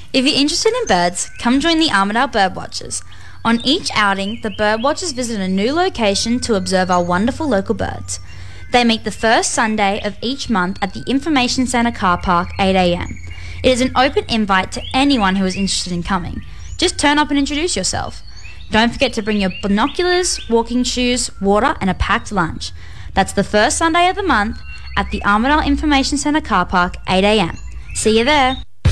If you're interested in birds, come join the Armidale Birdwatchers. On each outing, the Birdwatchers visit a new location to observe our wonderful local birds. They meet the first Sunday of each month at the Information Centre car park, 8 a.m. It is an open invite to anyone who is interested in coming. Just turn up and introduce yourself. Don't forget to bring your binoculars, walking shoes, water and a packed lunch. That's the first Sunday of the month at the Armidale Information Centre car park, 8 a.m. See you there.